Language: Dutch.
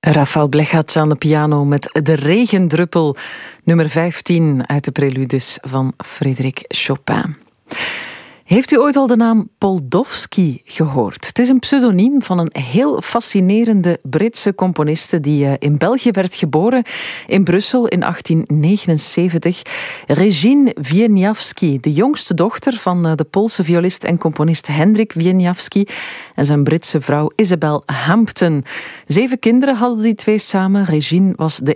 Rafael Blechacz aan de piano met De Regendruppel, nummer 15 uit de preludes van Frédéric Chopin. Heeft u ooit al de naam Poldovsky gehoord? Het is een pseudoniem van een heel fascinerende Britse componiste die in België werd geboren, in Brussel in 1879. Regine Wieniawski, de jongste dochter van de Poolse violist en componist Hendrik Wieniawski en zijn Britse vrouw Isabel Hampton. 7 kinderen hadden die twee samen. Regine was de